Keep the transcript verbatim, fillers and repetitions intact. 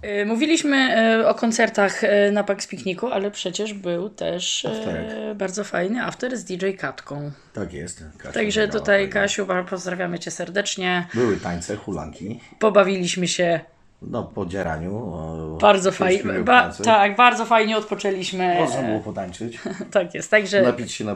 Y, Mówiliśmy y, o koncertach y, na Pax Pikniku, ale przecież był też y, bardzo fajny after z D J Katką. Tak jest. Kasia Także wygrała tutaj fajnie. Kasiu, pozdrawiamy Cię serdecznie. Były tańce, hulanki. Pobawiliśmy się No, po dzieraniu. O, bardzo przejściu fajnie. w Ba- pracy. tak, bardzo fajnie odpoczęliśmy. Można było potańczyć. Tak jest, także Napić się na